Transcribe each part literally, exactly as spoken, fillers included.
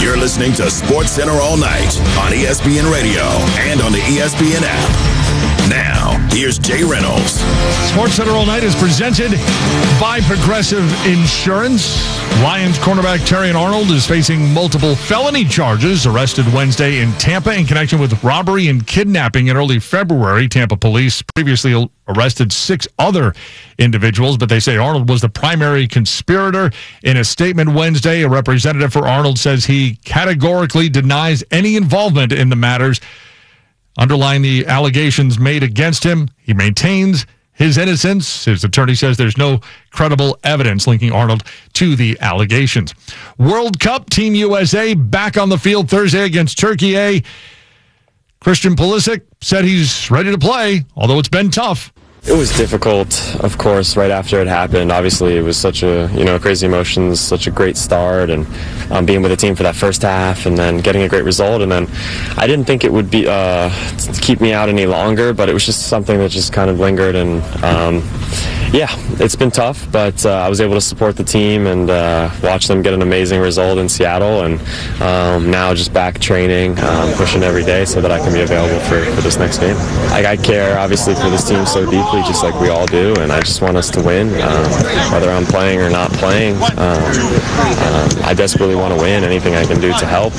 You're listening to SportsCenter all night on E S P N Radio and on the E S P N app. Now, here's Jay Reynolds. SportsCenter all night is presented by Progressive Insurance. Lions cornerback Terrion Arnold is facing multiple felony charges, arrested Wednesday in Tampa in connection with robbery and kidnapping in early February. Tampa police previously arrested six other individuals, but they say Arnold was the primary conspirator. In a statement Wednesday, a representative for Arnold says he categorically denies any involvement in the matters underlying the allegations made against him. He maintains his innocence. His attorney says there's no credible evidence linking Arnold to the allegations. World Cup, Team U S A back on the field Thursday against Turkey A. Christian Pulisic said he's ready to play, although it's been tough. It was difficult, of course, right after it happened. Obviously, it was such a, you know, crazy emotions, such a great start, and um, being with the team for that first half and then getting a great result. And then I didn't think it would be uh, keep me out any longer, but it was just something that just kind of lingered. And, um, yeah, it's been tough, but uh, I was able to support the team and uh, watch them get an amazing result in Seattle. And um, now just back training, um, pushing every day so that I can be available for, for this next game. I, I care, obviously, for this team so deeply, just like we all do, and I just want us to win, um, whether I'm playing or not playing. Um, um, I desperately want to win. Anything I can do to help.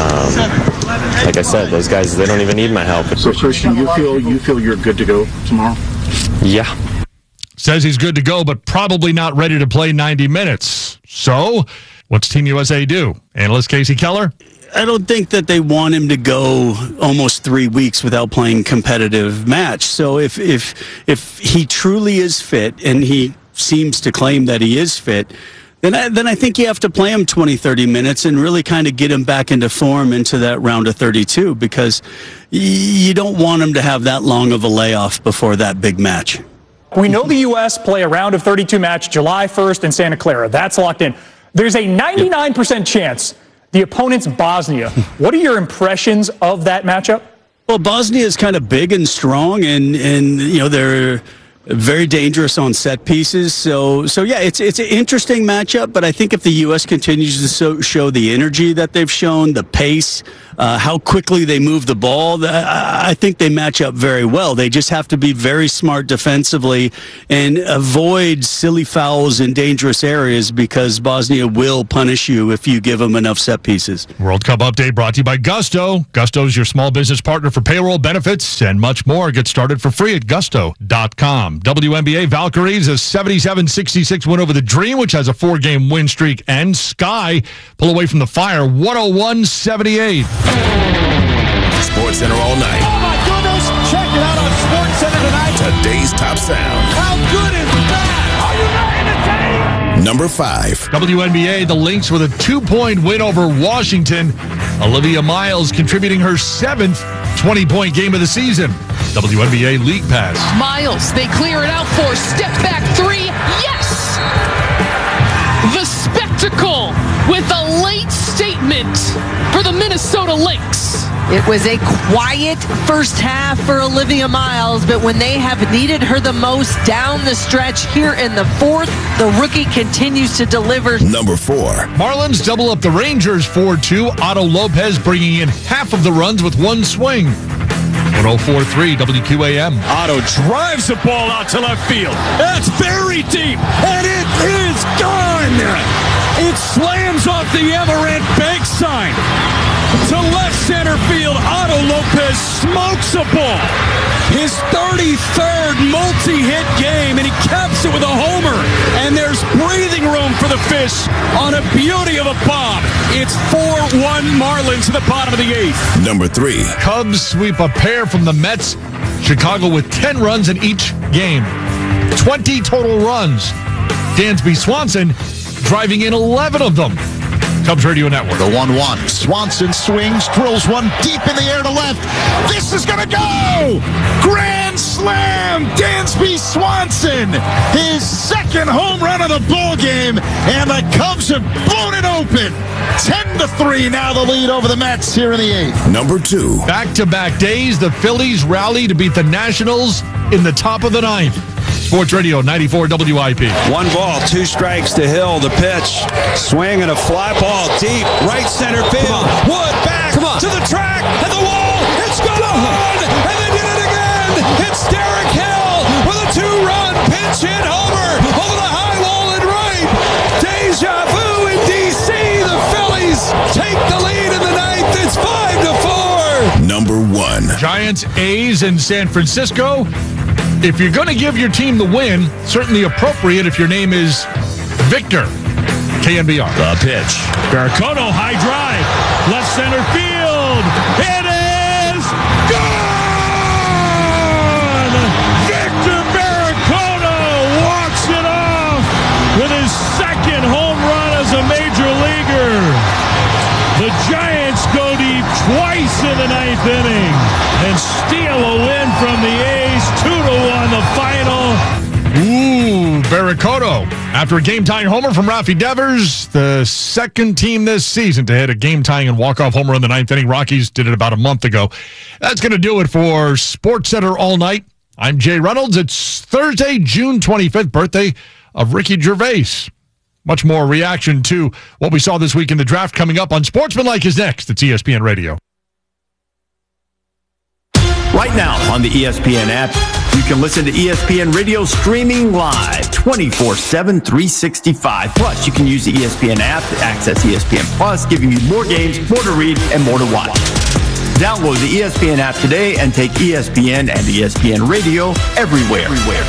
Um, like I said, those guys, they don't even need my help. So, Christian, you feel you feel you're good to go tomorrow? Yeah. Says he's good to go, but probably not ready to play ninety minutes. So, what's Team U S A do? Analyst Casey Keller? I don't think that they want him to go almost three weeks without playing competitive match. So if if if he truly is fit, and he seems to claim that he is fit, then I, then I think you have to play him twenty, thirty minutes and really kind of get him back into form into that round of thirty-two, because you don't want him to have that long of a layoff before that big match. We know the U S play a round of thirty-two match July first in Santa Clara. That's locked in. There's a ninety-nine percent chance the opponent's Bosnia. What are your impressions of that matchup? Well, Bosnia is kind of big and strong, and, and you know, they're very dangerous on set pieces. So, so yeah, it's it's an interesting matchup, but I think if the U S continues to so, show the energy that they've shown, the pace, uh, how quickly they move the ball, I, I think they match up very well. They just have to be very smart defensively and avoid silly fouls in dangerous areas, because Bosnia will punish you if you give them enough set pieces. World Cup update brought to you by Gusto. Gusto is your small business partner for payroll, benefits, and much more. Get started for free at gusto dot com. W N B A Valkyries, a seventy-seven sixty-six win over the Dream, which has a four-game win streak, and Sky pull away from the Fire, one oh one seventy-eight. SportsCenter all night. Oh, my goodness. Check it out on SportsCenter tonight. Today's top sound. How good is that? Are you ready to take? Number five. W N B A, the Lynx with a two-point win over Washington. Olivia Miles contributing her seventh twenty-point game of the season. W N B A League Pass. Miles, they clear it out for step back three. Yes! The spectacle with a late statement for the Minnesota Lynx. It was a quiet first half for Olivia Miles, but when they have needed her the most down the stretch here in the fourth, the rookie continues to deliver. Number four. Marlins double up the Rangers four two. Otto Lopez bringing in half of the runs with one swing. one oh four point three W Q A M. Otto drives the ball out to left field. That's very deep, and it is gone. It slams off the Everett bank sign to left center field. Otto Lopez smokes the ball. His thirty-third multi-hit game, and he caps it with a homer. And there's breathing room for the fish on a beauty of a bomb. It's four one Marlins to the bottom of the eighth. Number three. Cubs sweep a pair from the Mets. Chicago with ten runs in each game. twenty total runs. Dansby Swanson driving in eleven of them. Cubs Radio Network. The one one. Swanson swings, drills one deep in the air to left. This is going to go! Grand slam! Dansby Swanson! His second home run of the ball game, and the Cubs have blown it open. ten to three now the lead over the Mets here in the eighth. Number two. Back-to-back days, the Phillies rally to beat the Nationals in the top of the ninth. Sports Radio ninety-four W I P. One ball, two strikes to Hill. The pitch, swing and a fly ball deep, right center field. Wood back to the track and the wall. It's gone, and they did it again. It's Derek Hill with a two-run pinch hit homer over the high wall and right. Deja vu in D C. The Phillies take the lead in the ninth. It's five to four. Number one. Giants, A's in San Francisco. If you're going to give your team the win, certainly appropriate if your name is Victor. K N B R. The pitch. Barracono, high drive. Left center field. It is gone! Victor Barracono walks it off with his second home run as a major leaguer. The Giants go deep twice in the ninth inning and steal a win from the A's. Two to one, the final. Ooh, Barracono. After a game-tying homer from Rafi Devers, the second team this season to hit a game-tying and walk-off homer in the ninth inning. Rockies did it about a month ago. That's going to do it for SportsCenter All Night. I'm Jay Reynolds. It's Thursday, June twenty-fifth, birthday of Ricky Gervais. Much more reaction to what we saw this week in the draft coming up on Sportsmanlike is next. It's E S P N Radio. Right now on the E S P N app, you can listen to E S P N Radio streaming live twenty-four seven, three sixty-five. Plus, you can use the E S P N app to access E S P N Plus, giving you more games, more to read, and more to watch. Download the E S P N app today and take E S P N and E S P N Radio everywhere. everywhere.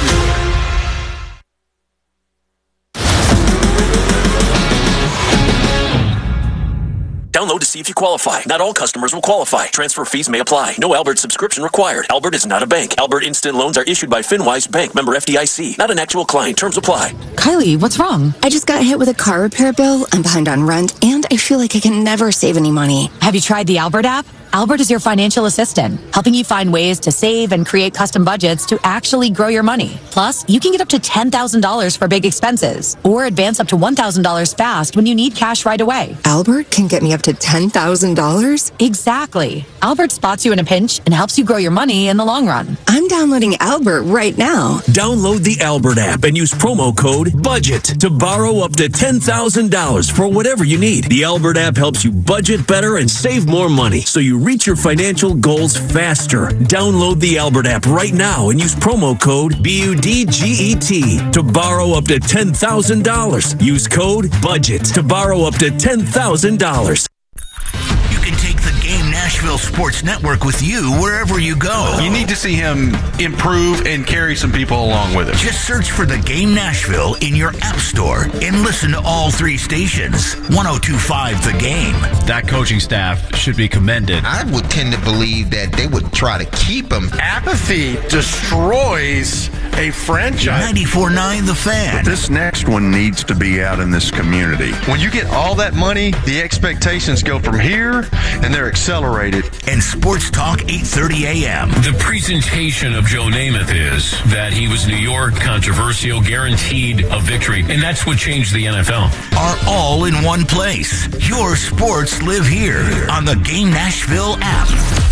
Download to see if you qualify. Not all customers will qualify. Transfer fees may apply. No Albert subscription required. Albert is not a bank. Albert Instant Loans are issued by FinWise Bank, member F D I C. Not an actual client. Terms apply. Kylie, what's wrong? I just got hit with a car repair bill. I'm behind on rent, and I feel like I can never save any money. Have you tried the Albert app? Albert is your financial assistant, helping you find ways to save and create custom budgets to actually grow your money. Plus, you can get up to ten thousand dollars for big expenses or advance up to one thousand dollars fast when you need cash right away. Albert can get me up to ten thousand dollars? Exactly. Albert spots you in a pinch and helps you grow your money in the long run. I'm downloading Albert right now. Download the Albert app and use promo code BUDGET to borrow up to ten thousand dollars for whatever you need. The Albert app helps you budget better and save more money, so you reach your financial goals faster. Download the Albert app right now and use promo code B U D G E T to borrow up to ten thousand dollars. Use code BUDGET to borrow up to ten thousand dollars. You can take the Game Nashville Sports Network with you wherever you go. You need to see him improve and carry some people along with him. Just search for the Game Nashville in your app store and listen to all three stations. one oh two point five The Game. That coaching staff should be commended. I would tend to believe that they would try to keep him. Apathy destroys a franchise. ninety-four point nine The Fan. But this next one needs to be out in this community. When you get all that money, the expectations go from here, and they're accelerated. And Sports Talk eight thirty a.m. The presentation of Joe Namath is that he was New York, controversial, guaranteed a victory, and that's what changed the N F L. Are all in one place. Your sports live here on the Game Nashville app.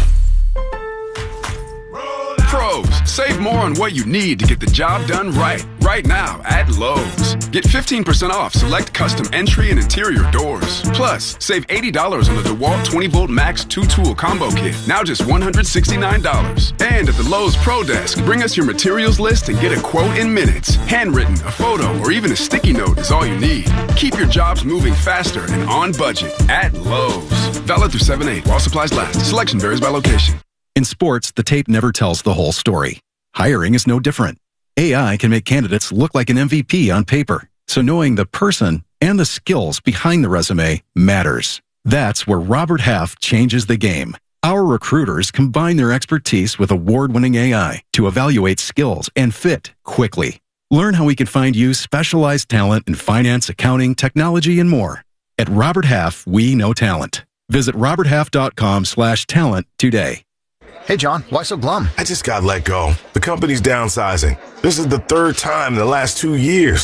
Pros, save more on what you need to get the job done right. Right now at Lowe's. Get fifteen percent off select custom entry and interior doors. Plus, save eighty dollars on the DeWalt twenty volt Max two tool combo kit. Now just one hundred sixty-nine dollars. And at the Lowe's Pro Desk, bring us your materials list and get a quote in minutes. Handwritten, a photo, or even a sticky note is all you need. Keep your jobs moving faster and on budget at Lowe's. Valid through seven eight while supplies last. Selection varies by location. In sports, the tape never tells the whole story. Hiring is no different. A I can make candidates look like an M V P on paper, so knowing the person and the skills behind the resume matters. That's where Robert Half changes the game. Our recruiters combine their expertise with award-winning A I to evaluate skills and fit quickly. Learn how we can find you specialized talent in finance, accounting, technology, and more. At Robert Half, we know talent. Visit roberthalf.com slash talent today. Hey, John, why so glum? I just got let go. The company's downsizing. This is the third time in the last two years.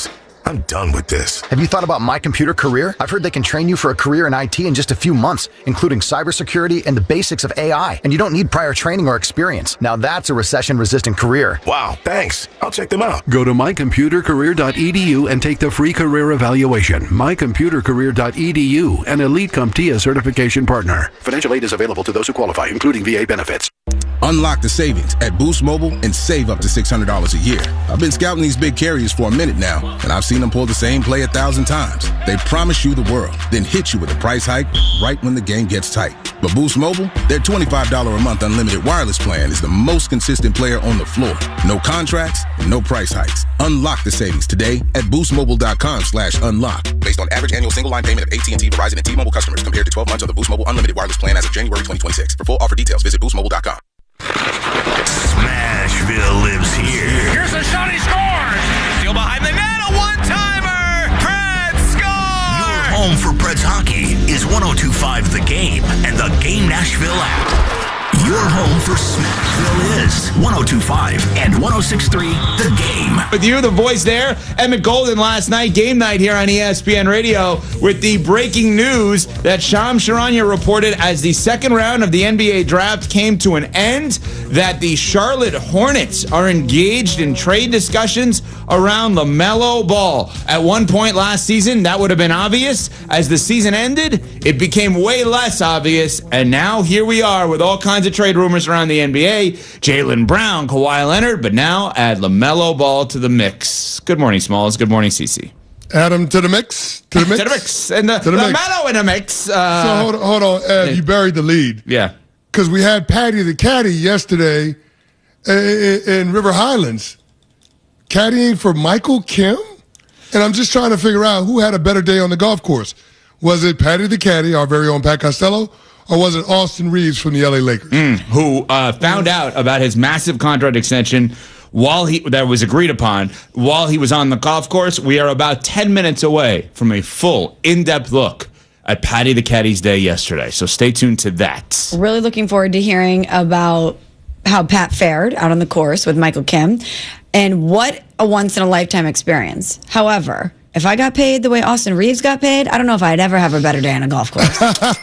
I'm done with this. Have you thought about My Computer Career? I've heard they can train you for a career in I T in just a few months, including cybersecurity and the basics of A I. And you don't need prior training or experience. Now that's a recession-resistant career. Wow, thanks. I'll check them out. Go to my computer career dot e d u and take the free career evaluation. my computer career dot e d u, an Elite CompTIA certification partner. Financial aid is available to those who qualify, including V A benefits. Unlock the savings at Boost Mobile and save up to six hundred dollars a year. I've been scouting these big carriers for a minute now, and I've seen them pull the same play a thousand times. They promise you the world, then hit you with a price hike right when the game gets tight. But Boost Mobile, their twenty-five dollars a month unlimited wireless plan is the most consistent player on the floor. No contracts, no price hikes. Unlock the savings today at boostmobile.com slash unlock. Based on average annual single line payment of A T and T, Verizon, and T-Mobile customers compared to twelve months of the Boost Mobile unlimited wireless plan as of January twenty twenty-six. For full offer details, visit boost mobile dot com. Smashville lives here. Here's a shot, he scores! Still behind the net, a one-timer! Preds score! Your home for Preds hockey is one oh two point five The Game and the Game Nashville app. Your home for Smashville is one oh two point five and one oh six point three The Game. With you, the voice there, Emmett Golden last night, game night here on E S P N Radio, with the breaking news that Shams Charania reported as the second round of the N B A draft came to an end, that the Charlotte Hornets are engaged in trade discussions around LaMelo Ball. At one point last season, that would have been obvious. As the season ended, it became way less obvious, and now here we are with all kinds of trade rumors around the N B A. Jaylen Brown, Kawhi Leonard, but now add LaMelo Ball to the mix. Good morning, Smalls. Good morning, C. Add him to the mix. To the mix. to the mix. And the, to the LaMelo in the mix. Uh, so hold on, hold on, Ed. You buried the lead. Yeah. Because we had Patty the Caddy yesterday in, in River Highlands, caddying for Michael Kim. And I'm just trying to figure out who had a better day on the golf course. Was it Patty the Caddy, our very own Pat Costello, or was it Austin Reeves from the L A Lakers? Mm, who uh, found out about his massive contract extension while he that was agreed upon while he was on the golf course. We are about ten minutes away from a full, in-depth look at Patty the Caddy's day yesterday. So stay tuned to that. Really looking forward to hearing about how Pat fared out on the course with Michael Kim, and what a once-in-a-lifetime experience. However, if I got paid the way Austin Reeves got paid, I don't know if I'd ever have a better day on a golf course.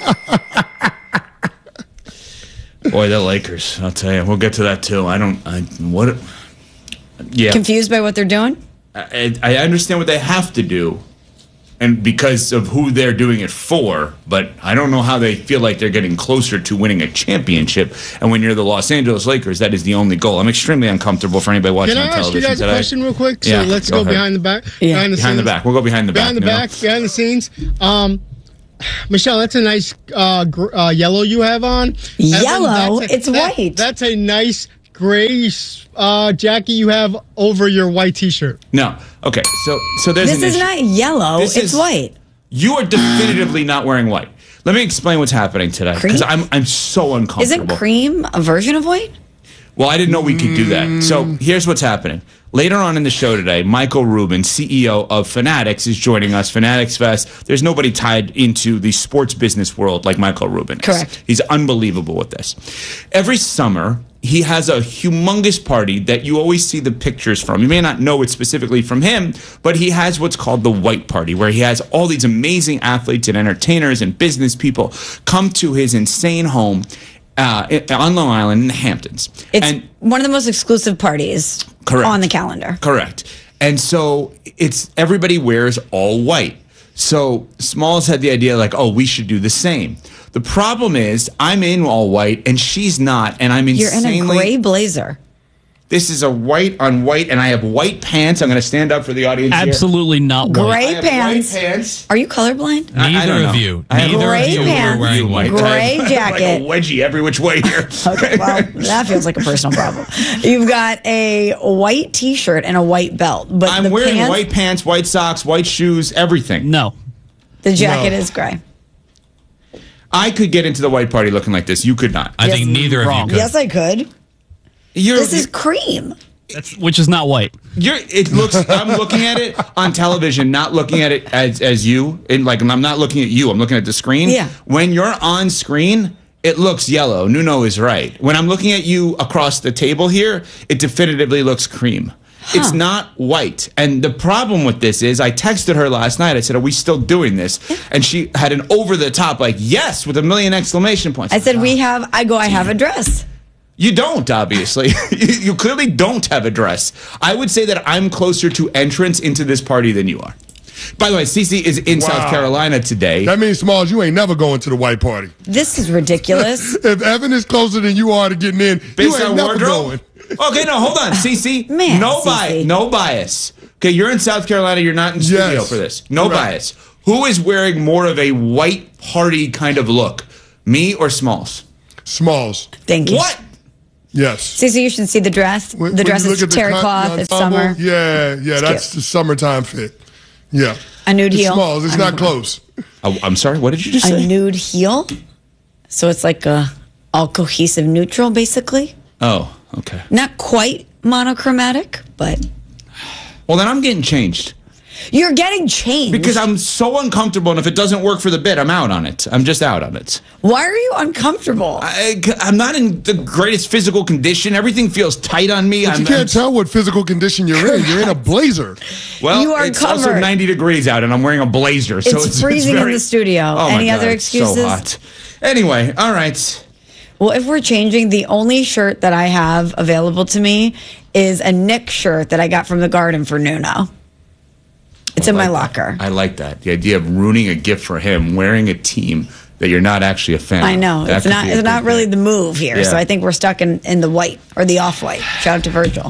Boy, the Lakers, I'll tell you. We'll get to that, too. I don't... I, what... Yeah. Confused by what they're doing? I, I understand what they have to do, and because of who they're doing it for, but I don't know how they feel like they're getting closer to winning a championship. And when you're the Los Angeles Lakers, that is the only goal. I'm extremely uncomfortable for anybody watching Can on I ask you television guys today. a question real quick? So Yeah, let's go go, ahead. behind the back. Yeah. Behind the Behind the scenes. back. We'll go behind the behind back. the you know? back. Behind the scenes. Um, Michelle, that's a nice uh, gr- uh, yellow you have on. Yellow? Evan, that's a- It's that- white. That's a nice gray uh, jacket you have over your white T-shirt. No. Okay. So so there's This an is issue. not yellow. This It's is- white. You are definitively not wearing white. Let me explain what's happening today, because Cream? I'm I'm so uncomfortable. Isn't cream a version of white? Well, I didn't know we could do that. So here's what's happening. Later on in the show today, Michael Rubin, C E O of Fanatics, is joining us. Fanatics Fest. There's nobody tied into the sports business world like Michael Rubin is. Correct. He's unbelievable with this. Every summer, he has a humongous party that you always see the pictures from. You may not know it specifically from him, but he has what's called the White Party, where he has all these amazing athletes and entertainers and business people come to his insane home uh, on Long Island in the Hamptons. It's and one of the most exclusive parties Correct. on the calendar. Correct. And so it's everybody wears all white. So Smalls had the idea like, oh, we should do the same. The problem is I'm in all white and she's not, and I'm You're insanely... in a gray blazer. This is a white on white, and I have white pants. I'm going to stand up for the audience here. Absolutely not white. Gray I have pants. white pants. Are you colorblind? I- I Neither don't of know. you. I have Neither Gray of you pants, are wearing white. gray I have, jacket. like a wedgie every which way here. Okay, well, that feels like a personal problem. You've got a white T-shirt and a white belt, but I'm the wearing pants, white pants, white socks, white shoes, everything. No. the jacket No. is gray. I could get into the white party looking like this. You could not. I Yes. think neither of you could. Yes, I could. You're, This is cream. That's, which is not white. You're, it looks. I'm looking at it on television, not looking at it as as you. And like I'm not looking at you. I'm looking at the screen. Yeah. When you're on screen, it looks yellow. Nuno is right. When I'm looking at you across the table here, it definitively looks cream. It's not white. And the problem with this is I texted her last night. I said, are we still doing this? And she had an over-the-top, like, yes, with a million exclamation points. I said, we have, I go, I have a dress. You don't, obviously. you, you clearly don't have a dress. I would say that I'm closer to entrance into this party than you are. By the way, Cece is in wow. South Carolina today. That means, Smalls, you ain't never going to the white party. This is ridiculous. If Evan is closer than you are to getting in, Based you ain't on never wardrobe? going. Okay, no, hold on, Cece. Man, no Cece. bias. No bias. Okay, you're in South Carolina. You're not in studio Yes. for this. No Correct. bias. Who is wearing more of a white party kind of look, me or Smalls? Smalls. Thank you. What? Yes. Cece, you should see the dress. When- the when dress you is look at the terry con- cloth. the It's ensemble, summer. Yeah, yeah, It's that's cute. the summertime fit. Yeah. A nude It's heel. Smalls. It's I not know. close. Oh, I'm sorry. What did you just A say? nude heel. So it's like a all cohesive neutral, basically. Oh, okay. Not quite monochromatic, but Well, then I'm getting changed. you're getting changed. Because I'm so uncomfortable, and if it doesn't work for the bit, I'm out on it. I'm just out on it. Why are you uncomfortable? I, I'm not in the greatest physical condition. Everything feels tight on me. But I'm, you can't I'm- tell what physical condition you're in. You're in a blazer. Well, You are it's also covered. ninety degrees out, and I'm wearing a blazer. So It's it's, freezing in very- the studio. Oh Any my other God, excuses? So hot. Anyway, all right. Well, if we're changing, the only shirt that I have available to me is a Nick shirt that I got from the garden for Nuno. It's I in my like that. locker. I like that. The idea of ruining a gift for him, wearing a team that you're not actually a fan. I of. know. That It's could not be a it's big not really thing. the move here. Yeah. So I think we're stuck in, in the white or the off-white. Shout out to Virgil.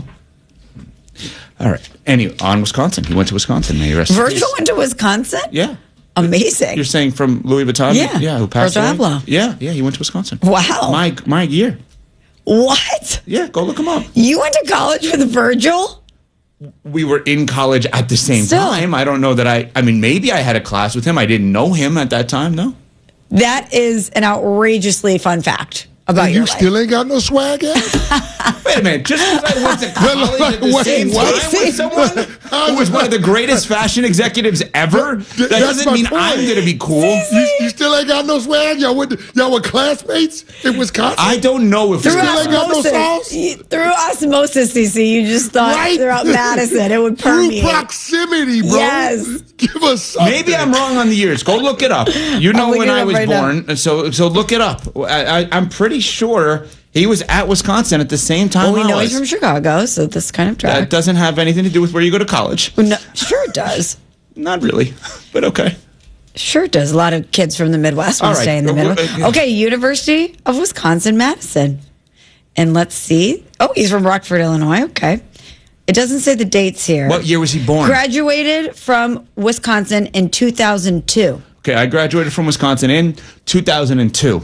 All right. Anyway, on Wisconsin. He went to Wisconsin. May he rest in Virgil peace. went to Wisconsin? Yeah. Amazing. You're saying from Louis Vuitton? Yeah. Yeah, who passed Virgil away? Abloh. Yeah, yeah, he went to Wisconsin. Wow. My, my year. What? Yeah, go look him up. You went to college with Virgil? We were in college at the same Still. time. I don't know that I, I mean, maybe I had a class with him. I didn't know him at that time, no. That is an outrageously fun fact about And your you life. still ain't got no swag yet? Wait a minute. Just because I went to college at the Wait, same what? time with someone who was one of the greatest fashion executives ever, that That's doesn't my mean point. I'm going to be cool. You, you still ain't got no swag? Y'all, went, y'all were classmates in Wisconsin? I don't know if Through still ain't got no osmosis, sauce? you- through osmosis, C C, you just thought Right? throughout Madison it would permeate. Through proximity, bro. Yes. Give us something. Maybe I'm wrong on the years. Go look it up. You know looking when it I up was right now. born, so so look it up. I, I, I'm pretty sure he was at Wisconsin at the same time Well, we I know was. he's from Chicago, so this kind of That track. doesn't have anything to do with where you go to college. No, sure it does. Not really, but okay. Sure it does. A lot of kids from the Midwest want All to right. stay in the Uh, Midwest. uh, Okay, University of Wisconsin-Madison. And let's see. Oh, he's from Rockford, Illinois. Okay. It doesn't say the dates here. What year was he born? Graduated from Wisconsin in two thousand two. Okay, I graduated from Wisconsin in two thousand two.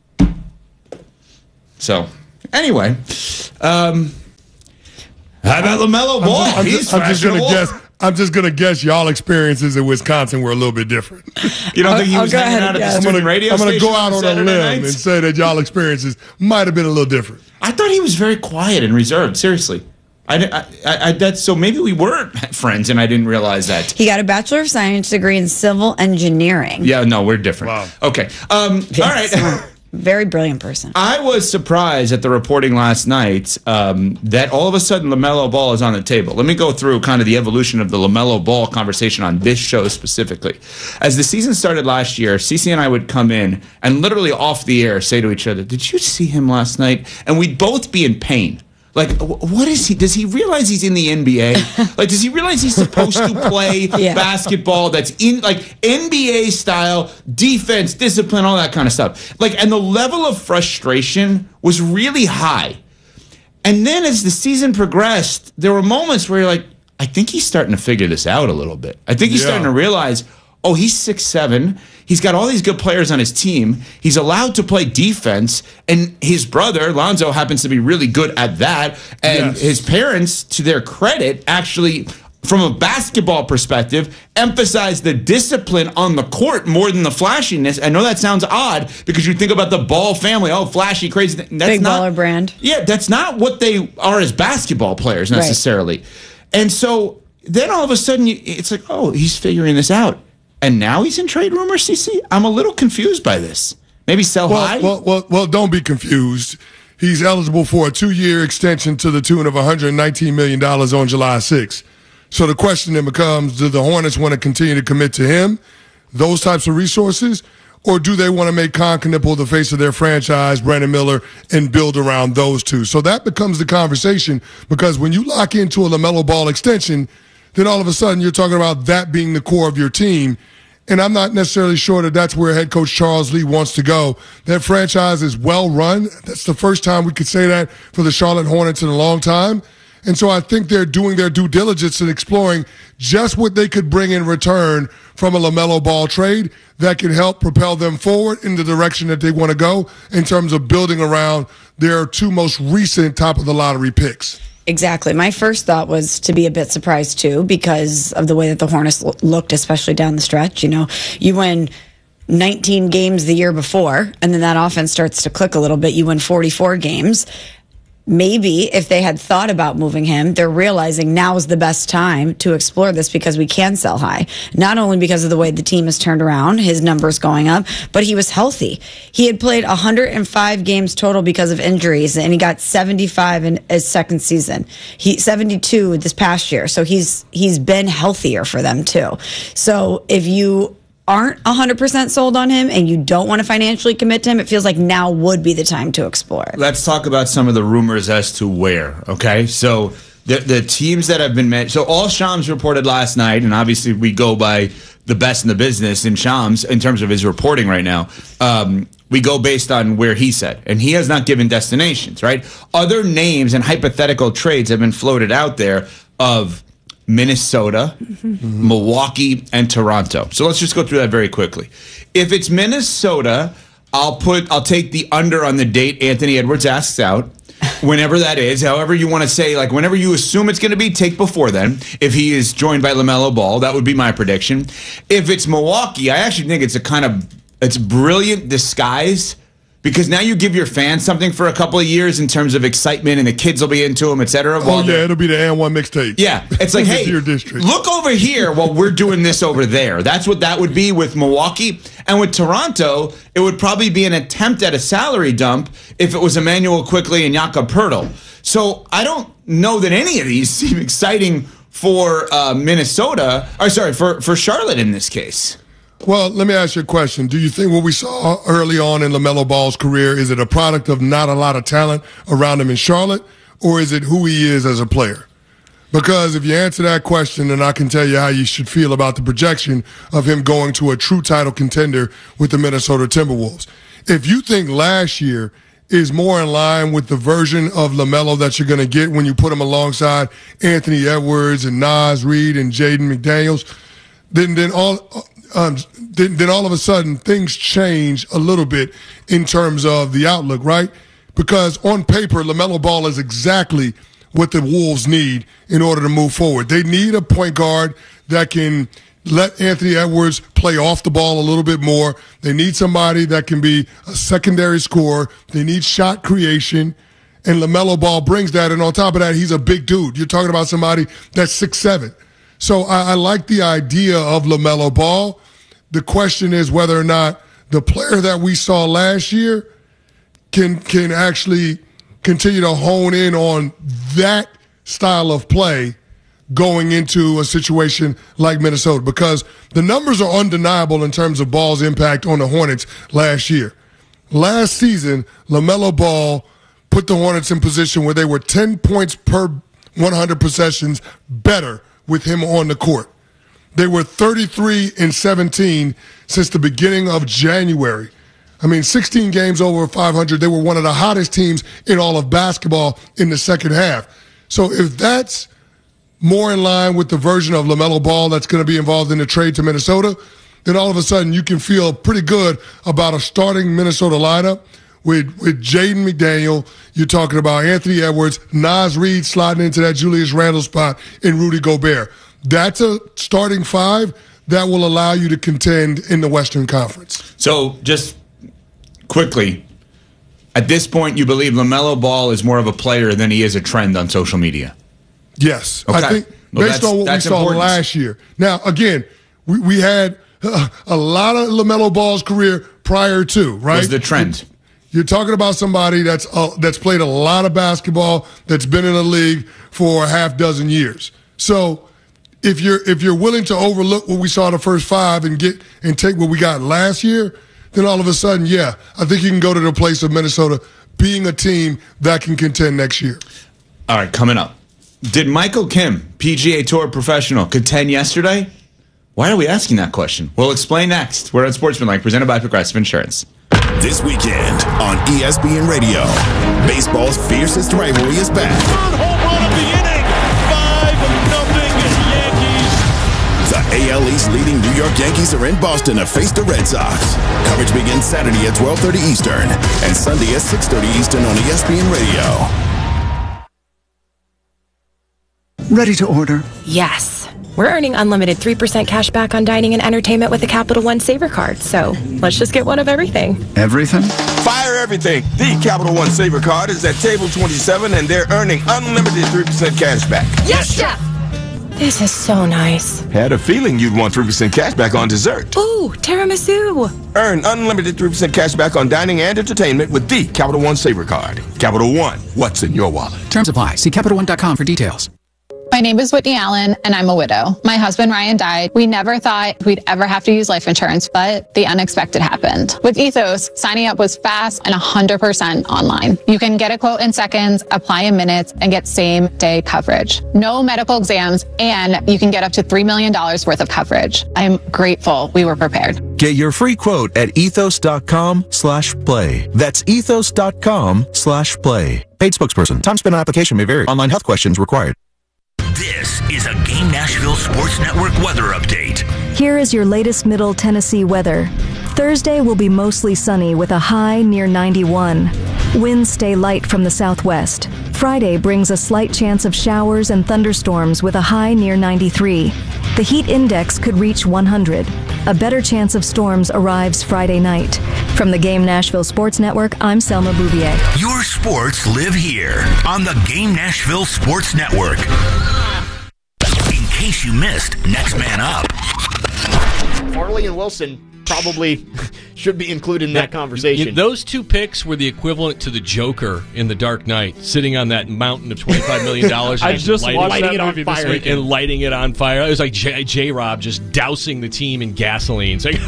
So, anyway, um, how about LaMelo Ball? I'm, He's just, I'm just gonna fashionable. guess. I'm just gonna guess y'all experiences in Wisconsin were a little bit different. You don't think he I'll was go hanging ahead out and at guess. the I'm student gonna, radio I'm gonna station go out on a Saturday limb nights? and say that y'all experiences might have been a little different. I thought he was very quiet and reserved. Seriously, I, I, I, I that's so maybe we were friends and I didn't realize that. He got a Bachelor of Science degree in civil engineering. Yeah, no, we're different. Wow. Okay, um, all right. Smart. Very brilliant person. I was surprised at the reporting last night um, that all of a sudden LaMelo Ball is on the table. Let me go through kind of the evolution of the LaMelo Ball conversation on this show specifically. As the season started last year, Cece and I would come in and literally off the air say to each other, "Did you see him last night?" And we'd both be in pain. Like, wh- what is he? Does he realize he's in the N B A? Like, does he realize he's supposed to play Yeah. basketball that's in, like, N B A style, defense, discipline, all that kind of stuff? Like, and the level of frustration was really high. And then as the season progressed, there were moments where you're like, I think he's starting to figure this out a little bit. I think he's Yeah. starting to realize, oh, he's six seven. He's got all these good players on his team. He's allowed to play defense. And his brother, Lonzo, happens to be really good at that. And Yes. his parents, to their credit, actually, from a basketball perspective, emphasize the discipline on the court more than the flashiness. I know that sounds odd because you think about the Ball family, oh, flashy, crazy. That's Big not, baller brand. Yeah, that's not what they are as basketball players necessarily. And so then all of a sudden, you, it's like, oh, he's figuring this out. And now he's in trade rumors, C C? I'm a little confused by this. Maybe sell high? Well, well, well, well, don't be confused. he's eligible for a two-year extension to the tune of one hundred nineteen million dollars on July sixth. So the question then becomes, do the Hornets want to continue to commit to him, those types of resources, or do they want to make Con Knipple the face of their franchise, Brandon Miller, and build around those two? So that becomes the conversation, because when you lock into a LaMelo Ball extension, then all of a sudden you're talking about that being the core of your team. And I'm not necessarily sure that that's where head coach Charles Lee wants to go. That franchise is well run. That's the first time we could say that for the Charlotte Hornets in a long time. And so I think they're doing their due diligence and exploring just what they could bring in return from a LaMelo Ball trade that can help propel them forward in the direction that they want to go in terms of building around their two most recent top-of-the-lottery picks. Exactly. My first thought was to be a bit surprised, too, because of the way that the Hornets looked, especially down the stretch. You know, you win nineteen games the year before, and then that offense starts to click a little bit. You win forty-four games. Maybe if they had thought about moving him, they're realizing now is the best time to explore this because we can sell high. Not only because of the way the team has turned around, his numbers going up, but he was healthy. He had played one hundred five games total because of injuries, and he got seventy-five in his second season. He seventy-two this past year, so he's he's been healthier for them too. So if you aren't one hundred percent sold on him and you don't want to financially commit to him, it feels like now would be the time to explore. Let's talk about some of the rumors as to where, okay? So the the teams that have been mentioned. So all Shams reported last night, and obviously we go by the best in the business in Shams in terms of his reporting right now. Um, we go based on where he said, and he has not given destinations, right? Other names and hypothetical trades have been floated out there of Minnesota, mm-hmm. Milwaukee, and Toronto. So let's just go through that very quickly. If it's Minnesota, I'll put I'll take the under on the date Anthony Edwards asks out, whenever that is. However you want to say, like whenever you assume it's going to be, take before then. If he is joined by LaMelo Ball, that would be my prediction. If it's Milwaukee, I actually think it's a kind of it's brilliant disguise. Because now you give your fans something for a couple of years in terms of excitement, and the kids will be into them, et cetera. Oh, yeah, it'll be the and one mixtape. Yeah, it's like, hey, your district. Look over here while we're doing this over there. That's what that would be with Milwaukee. And with Toronto, it would probably be an attempt at a salary dump if it was Emmanuel Quickley and Jakob Poeltl. So I don't know that any of these seem exciting for uh, Minnesota, or sorry, for, for Charlotte in this case. Well, let me ask you a question. Do you think what we saw early on in LaMelo Ball's career, is it a product of not a lot of talent around him in Charlotte, or is it who he is as a player? Because if you answer that question, then I can tell you how you should feel about the projection of him going to a true title contender with the Minnesota Timberwolves. If you think last year is more in line with the version of LaMelo that you're going to get when you put him alongside Anthony Edwards and Naz Reid and Jaden McDaniels, then then all um, then, then all of a sudden things change a little bit in terms of the outlook, right? Because on paper, LaMelo Ball is exactly what the Wolves need in order to move forward. They need a point guard that can let Anthony Edwards play off the ball a little bit more. They need somebody that can be a secondary scorer. They need shot creation, and LaMelo Ball brings that. And on top of that, he's a big dude. You're talking about somebody that's six seven. So I, I like the idea of LaMelo Ball. The question is whether or not the player that we saw last year can can actually continue to hone in on that style of play going into a situation like Minnesota, because the numbers are undeniable in terms of Ball's impact on the Hornets last year. Last season, LaMelo Ball put the Hornets in position where they were ten points per one hundred possessions better with him on the court. They were thirty-three and seventeen since the beginning of January. I mean, sixteen games over five hundred. They were one of the hottest teams in all of basketball in the second half. So if that's more in line with the version of LaMelo Ball that's going to be involved in the trade to Minnesota, then all of a sudden you can feel pretty good about a starting Minnesota lineup with, with Jaden McDaniel. You're talking about Anthony Edwards, Naz Reid sliding into that Julius Randle spot, and Rudy Gobert. That's a starting five that will allow you to contend in the Western Conference. So just quickly, at this point, you believe LaMelo Ball is more of a player than he is a trend on social media? Yes. Okay. I think well, based on what we saw important. last year. Now, again, we, we had uh, a lot of LaMelo Ball's career prior to, right? Was the trend. You're talking about somebody that's uh, that's played a lot of basketball, that's been in the league for a half dozen years. So if you're if you're willing to overlook what we saw the first five and get and take what we got last year, then all of a sudden, yeah, I think you can go to the place of Minnesota being a team that can contend next year. All right, coming up. Did Michael Kim, P G A Tour professional, contend yesterday? Why are we asking that question? We'll explain next. We're at Sportsmanlike, presented by Progressive Insurance. This weekend on E S P N Radio, baseball's fiercest rivalry is back. Third home run of the inning. five nothing Yankees. The A L East leading New York Yankees are in Boston to face the Red Sox. Coverage begins Saturday at twelve thirty Eastern and Sunday at six thirty Eastern on E S P N Radio. Ready to order? Yes. We're earning unlimited three percent cash back on dining and entertainment with the Capital One Saver Card, so let's just get one of everything. Everything? Fire everything. The Capital One Saver Card is at table twenty-seven, and they're earning unlimited three percent cash back. Yes, Chef! This is so nice. Had a feeling you'd want three percent cash back on dessert. Ooh, tiramisu. Earn unlimited three percent cash back on dining and entertainment with the Capital One Saver Card. Capital One, what's in your wallet? Terms apply. See Capital One dot com for details. My name is Whitney Allen, and I'm a widow. My husband, Ryan, died. We never thought we'd ever have to use life insurance, but the unexpected happened. With Ethos, signing up was fast and one hundred percent online. You can get a quote in seconds, apply in minutes, and get same-day coverage. No medical exams, and you can get up to three million dollars worth of coverage. I'm grateful we were prepared. Get your free quote at ethos.com slash play. That's ethos.com slash play. Paid spokesperson. Time spent on application may vary. Online health questions required. This is a Game Nashville Sports Network weather update. Here is your latest Middle Tennessee weather. Thursday will be mostly sunny with a high near ninety-one. Winds stay light from the southwest. Friday brings a slight chance of showers and thunderstorms with a high near ninety-three. The heat index could reach one hundred. A better chance of storms arrives Friday night. From the Game Nashville Sports Network, I'm Selma Bouvier. Your sports live here on the Game Nashville Sports Network. In case you missed Next Man Up. Farley and Wilson probably should be included in that conversation. Those two picks were the equivalent to the Joker in The Dark Knight, sitting on that mountain of twenty-five million dollars. I just lighting, watched lighting that it on movie fire this weekend. and lighting it on fire. It was like J- J-Rob just dousing the team in gasoline. It's like,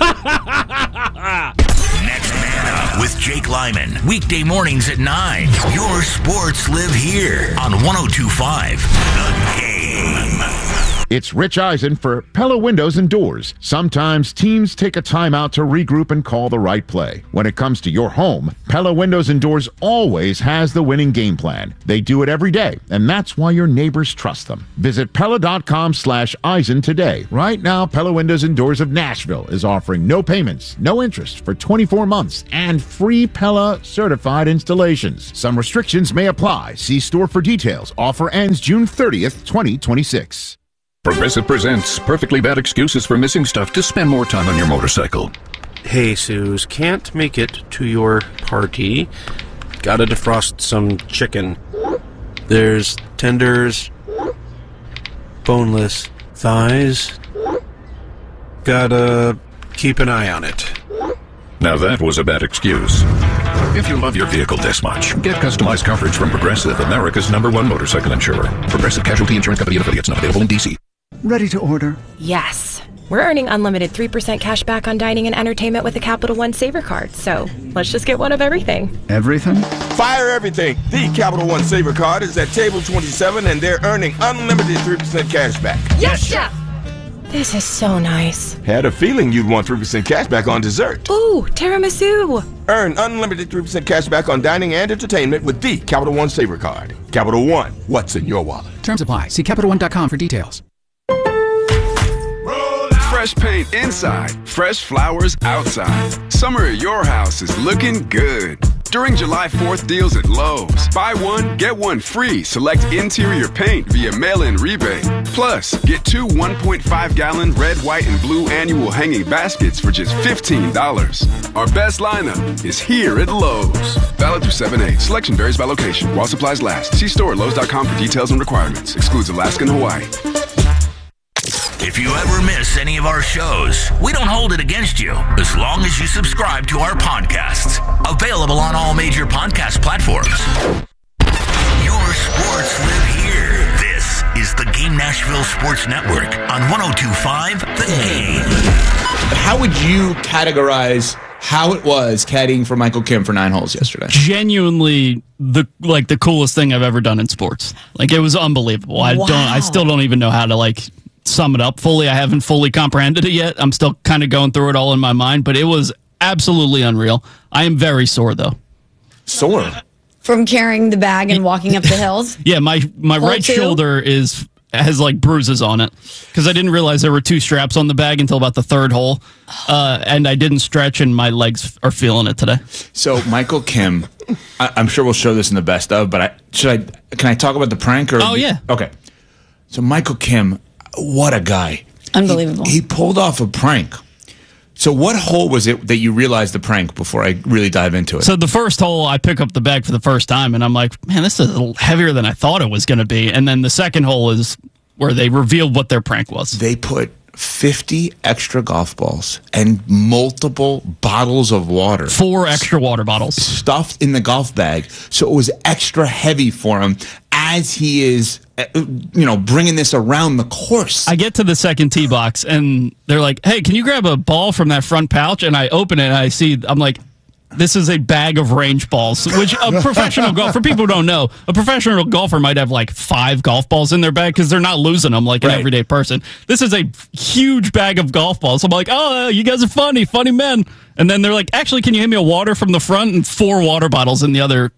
Next Man Up with Jake Lyman. Weekday mornings at nine. Your sports live here on one oh two point five The Game. It's Rich Eisen for Pella Windows and Doors. Sometimes teams take a timeout to regroup and call the right play. When it comes to your home, Pella Windows and Doors always has the winning game plan. They do it every day, and that's why your neighbors trust them. Visit Pella.com slash Eisen today. Right now, Pella Windows and Doors of Nashville is offering no payments, no interest for twenty-four months, and free Pella certified installations. Some restrictions may apply. See store for details. Offer ends June thirtieth, twenty twenty-six. Progressive presents Perfectly Bad Excuses for Missing Stuff to Spend More Time on Your Motorcycle. Hey, Suze, can't make it to your party. Gotta defrost some chicken. There's tenders, boneless thighs. Gotta keep an eye on it. Now that was a bad excuse. If you love your vehicle this much, get customized coverage from Progressive, America's number one motorcycle insurer. Progressive Casualty Insurance Company and affiliates, not available in D C. Ready to order? Yes. We're earning unlimited three percent cash back on dining and entertainment with the Capital One Saver Card, so let's just get one of everything. Everything? Fire everything. The Capital One Saver Card is at table twenty-seven, and they're earning unlimited three percent cash back. Yes, Chef! This is so nice. Had a feeling you'd want three percent cash back on dessert. Ooh, tiramisu. Earn unlimited three percent cash back on dining and entertainment with the Capital One Saver Card. Capital One, what's in your wallet? Terms apply. See Capital One dot com for details. Fresh paint inside, fresh flowers outside. Summer at your house is looking good. During July fourth deals at Lowe's, buy one, get one free. Select interior paint via mail-in rebate. Plus, get two one point five gallon red, white, and blue annual hanging baskets for just fifteen dollars. Our best lineup is here at Lowe's. Valid through seven eight. Selection varies by location. While supplies last. See store at Lowe's dot com for details and requirements. Excludes Alaska and Hawaii. If you ever miss any of our shows, we don't hold it against you as long as you subscribe to our podcasts. Available on all major podcast platforms. Your sports live here. This is the Game Nashville Sports Network on one oh two point five The Game. How would you categorize how it was caddying for Michael Kim for nine holes yesterday? Genuinely the like the coolest thing I've ever done in sports. Like, it was unbelievable. I Wow. don't I still don't even know how to like sum it up fully. I haven't fully comprehended it yet. I'm still kind of going through it all in my mind, but it was absolutely unreal. I am very sore though. Sore? From carrying the bag and walking up the hills? Yeah, my my Hole right two? shoulder is has like bruises on it because I didn't realize there were two straps on the bag until about the third hole, uh, and I didn't stretch, and my legs are feeling it today. So Michael Kim, I, I'm sure we'll show this in the best of, but I should I can I talk about the prank? Or Oh, yeah. Okay. So Michael Kim, what a guy! Unbelievable. He, he pulled off a prank. So what hole was it that you realized the prank before I really dive into it? So the first hole, I pick up the bag for the first time, and I'm like, man, this is a little heavier than I thought it was going to be. And then the second hole is where they revealed what their prank was. They put fifty extra golf balls and multiple bottles of water. Four extra water bottles. Stuffed in the golf bag. So it was extra heavy for him as he is, uh, you know, bringing this around the course. I get to the second tee box, and they're like, hey, can you grab a ball from that front pouch? And I open it, and I see, I'm like, this is a bag of range balls, which a professional golfer, for people who don't know, a professional golfer might have like five golf balls in their bag because they're not losing them like an Right. everyday person. This is a huge bag of golf balls. I'm like, oh, you guys are funny, funny men. And then they're like, actually, can you hand me a water from the front and four water bottles in the other?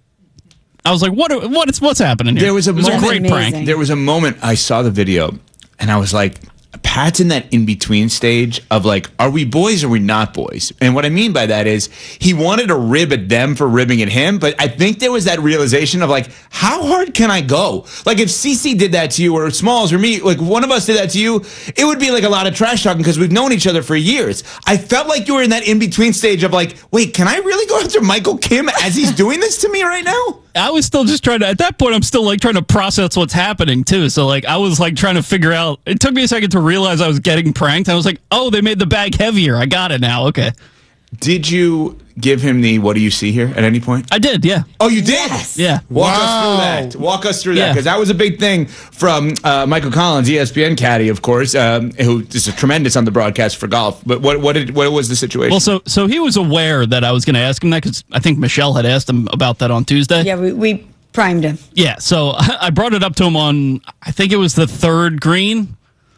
I was like, what? Are, what is what's happening here? There was a it was moment, a great prank. There was a moment I saw the video, and I was like, Pat's in that in-between stage of like, are we boys or are we not boys? And what I mean by that is he wanted to rib at them for ribbing at him, but I think there was that realization of like, how hard can I go? Like if Cece did that to you or Smalls or me, like one of us did that to you, it would be like a lot of trash talking because we've known each other for years. I felt like you were in that in-between stage of like, wait, can I really go after Michael Kim as he's doing this to me right now? I was still just trying to, at that point, I'm still like trying to process what's happening too. So like, I was like trying to figure out, it took me a second to realize I was getting pranked. I was like, oh, they made the bag heavier. I got it now. Okay. Did you give him the what do you see here at any point? I did, yeah. Oh, you did? Yes. Yeah. Walk Wow. us through that. Walk us through that Yeah. because that was a big thing from uh, Michael Collins, E S P N caddy, of course, um, who is a tremendous on the broadcast for golf. But what what did what was the situation? Well, so so he was aware that I was going to ask him that because I think Michelle had asked him about that on Tuesday. Yeah, we, we primed him. Yeah, so I brought it up to him on, I think it was the third green.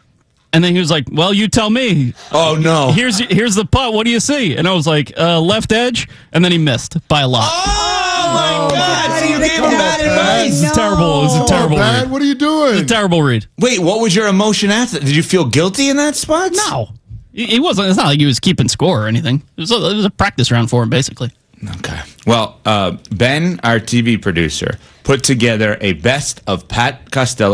And then he was like, well, you tell me. Oh, no. Here's here's the putt. What do you see? And I was like, uh, left edge. And then he missed by a lot. Oh, my God. So you gave him bad advice. It was terrible. It was a terrible Pat, read. what are you It was doing? a terrible read. Wait, what was your emotion after? Did you feel guilty in that spot? No. He he wasn't. It's not like he was keeping score or anything. It was a, it was a practice round for him, basically. Okay. Well, uh, Ben, our T V producer, put together a best of Pat Costello